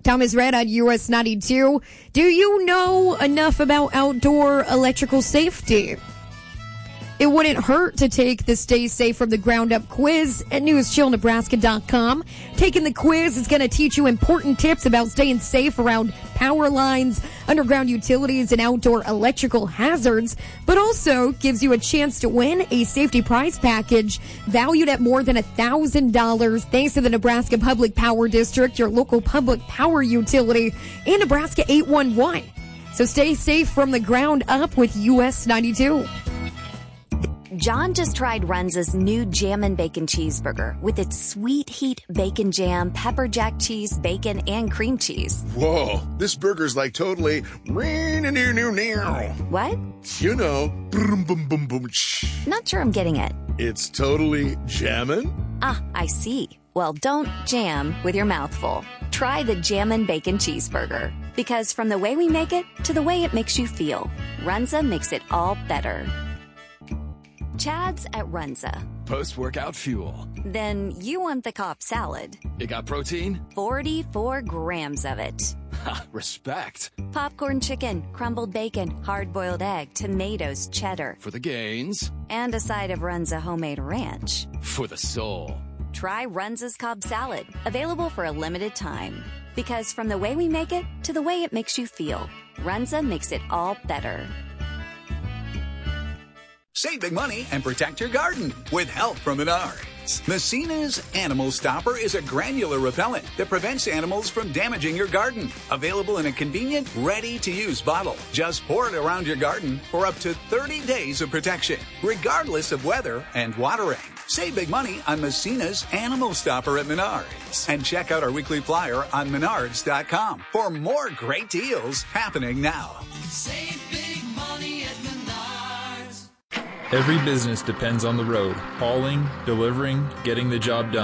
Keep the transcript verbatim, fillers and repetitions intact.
Thomas Red on U S ninety-two. Do you know enough about outdoor electrical safety? It wouldn't hurt to take the Stay Safe from the Ground Up quiz at news chill nebraska dot com. Taking the quiz is going to teach you important tips about staying safe around power lines, underground utilities, and outdoor electrical hazards, but also gives you a chance to win a safety prize package valued at more than one thousand dollars thanks to the Nebraska Public Power District, your local public power utility, and Nebraska eight one one. So stay safe from the ground up with U S ninety-two. John just tried Runza's new Jammin' Bacon Cheeseburger with its sweet heat bacon jam, pepper jack cheese, bacon, and cream cheese. Whoa, this burger's like totally... What? You know, boom, boom, boom, boom. Not sure I'm getting it. It's totally jammin'? Ah, I see. Well, don't jam with your mouth full. Try the Jammin' Bacon Cheeseburger. Because from the way we make it to the way it makes you feel, Runza makes it all better. Chad's at Runza. Post-workout fuel. Then you want the Cobb salad. It got protein? forty-four grams of it. Ha, respect. Popcorn chicken, crumbled bacon, hard-boiled egg, tomatoes, cheddar. For the gains. And a side of Runza homemade ranch. For the soul. Try Runza's Cobb salad. Available for a limited time. Because from the way we make it to the way it makes you feel, Runza makes it all better. Save big money and protect your garden with help from Menards. Messina's Animal Stopper is a granular repellent that prevents animals from damaging your garden. Available in a convenient, ready-to-use bottle. Just pour it around your garden for up to thirty days of protection, regardless of weather and watering. Save big money on Messina's Animal Stopper at Menards. And check out our weekly flyer on menards dot com for more great deals happening now. Save big money at Menards. Every business depends on the road, hauling, delivering, getting the job done.